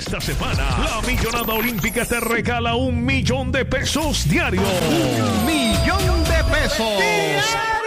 Esta semana, la Millonada Olímpica te regala $1 millón diario. ¡1 millón de pesos!